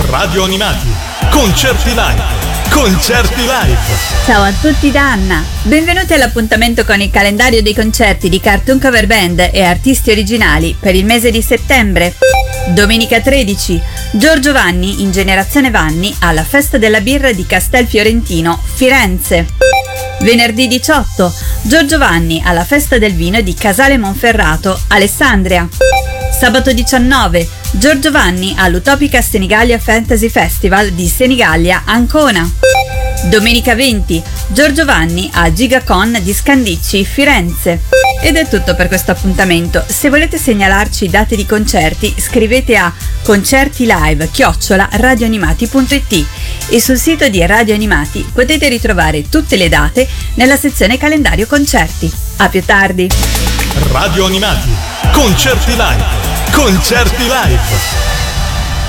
Radio Animati, concerti live. Concerti live. Ciao a tutti da Anna. Benvenuti all'appuntamento con il calendario dei concerti di Cartoon Cover Band e artisti originali per il mese di settembre. Domenica 13, Giorgio Vanni in Generazione Vanni alla Festa della Birra di Castel Fiorentino, Firenze. Venerdì 18, Giorgio Vanni alla Festa del Vino di Casale Monferrato, Alessandria. Sabato 19, Giorgio Vanni all'Utopica Senigallia Fantasy Festival di Senigallia, Ancona. Domenica 20, Giorgio Vanni a GigaCon di Scandicci, Firenze. Ed è tutto per questo appuntamento. Se volete segnalarci date di concerti, scrivete a concertilive@radioanimati.it e sul sito di Radio Animati potete ritrovare tutte le date nella sezione calendario concerti. A più tardi. Radio Animati, concerti live. Concerti live.